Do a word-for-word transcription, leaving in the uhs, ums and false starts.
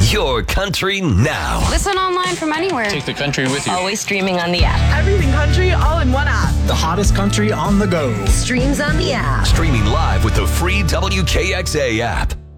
your country now. Listen online from anywhere. Take the country with you. Always streaming on the app. Everything country all in one app. The hottest country on the go. Streams on the app. Streaming live with the free W K X A app.